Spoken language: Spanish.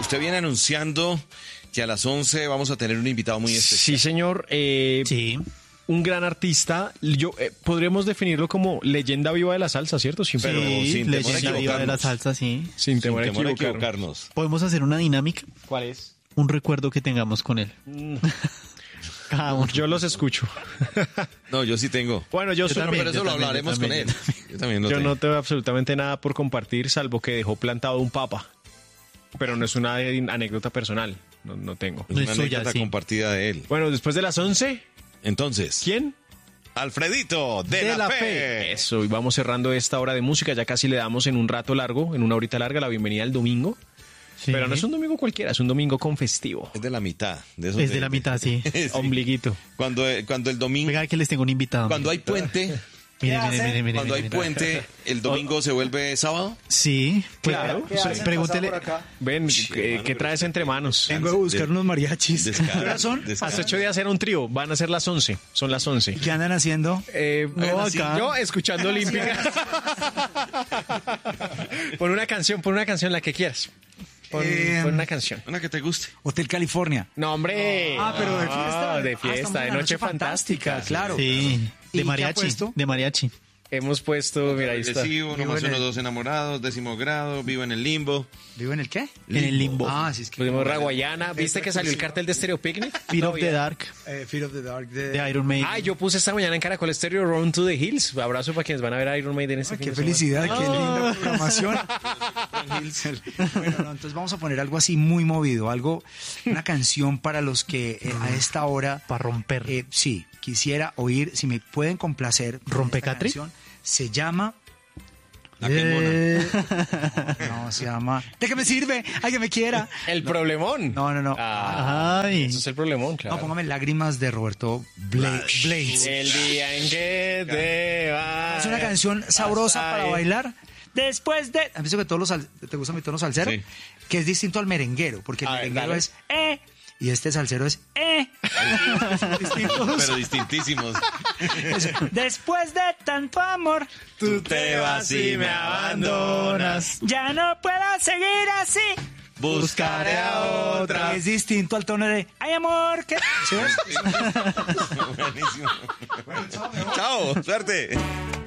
usted viene anunciando que a las 11 vamos a tener un invitado muy especial. Sí, señor. Sí. Un gran artista. Podríamos definirlo como leyenda viva de la salsa, ¿cierto? Sin, Pero sin temor a leyenda viva de la equivocarnos. salsa, sí. sin temor a Sin temor a equivocarnos. equivocarnos. Podemos hacer una dinámica, ¿Cuál es? un recuerdo que tengamos con él. Cada uno. Yo los escucho. No, yo sí tengo. Bueno, yo soy... también, Pero eso yo lo también, hablaremos yo con también, él. Yo también lo Yo tengo. no tengo absolutamente nada por compartir, salvo que dejó plantado un papa. Pero no es una anécdota personal. No tengo. Es No una es suya, anécdota sí. compartida de él. Bueno, después de las 11, Entonces, ¿quién? Alfredito de la Fe. Eso, y vamos cerrando esta hora de música. Ya casi le damos en un rato largo, en una horita larga, la bienvenida al domingo. Sí. Pero no es un domingo cualquiera, es un domingo con festivo. Es de la mitad. De esos Es de la mitad, sí. Sí. Ombliguito. Cuando el domingo, Venga, que les tengo un invitado. cuando hay puente, Miren. cuando hay puente, el domingo se vuelve sábado. Sí, pues, Claro. pregúntele. Ven, ¿qué traes entre manos? Vengo a buscar unos mariachis. Descaro, ¿Qué hora son? descaro. Hace 8 días era un trío, van a ser las 11. Son las 11. ¿Qué andan haciendo? No, acá. yo escuchando Olímpica. Pon una canción, la que quieras. Pon una canción. Una que te guste. Hotel California. No, hombre. Ah, pero de fiesta. De estamos fiesta, en de la noche fantástica. Claro. Sí, ¿Y de qué ha mariachi. puesto? De mariachi. Hemos puesto, mira, ahí está. Agresivo, Vivo nomás en uno, el- dos enamorados, 10º grado, vivo en el limbo. ¿Vivo en el qué? En el limbo. Ah, sí, es que... Pusimos Raguayana. ¿Viste que salió el cartel de Stereo Picnic? Fear of the Dark, Fear of the Dark de Iron Maiden. Yo puse esta mañana en Caracol Stereo Run to the Hills. Abrazo para quienes van a ver a Iron Maiden este fin Qué de semana. felicidad, qué linda programación. Bueno, no, entonces vamos a poner algo así muy movido, una canción para los que a esta hora... Para romper. Sí, quisiera oír, si me pueden complacer. con ¿Rompecatri? esta canción. Se llama... ¿A qué mona? No, se llama... ¿De qué me sirve? ¡Ay, que me quiera! El problemón. No. Ay. Eso es el problemón, claro. No, póngame Lágrimas de Roberto Blades. El día en que te vas. Es una canción sabrosa para bailar. Después de... ¿Has visto que te gusta mi tono salsero? Sí. Que es distinto al merenguero, porque el A ver, merenguero dale. es y este salsero es Son distintos. Pero distintísimos. Eso. Después de tanto amor, Tú te vas y me abandonas. ya no puedo seguir así. Buscaré a otra. Es distinto al tono de ay amor, ¿qué? ¿Sí ves? Buenísimo. Chao, suerte.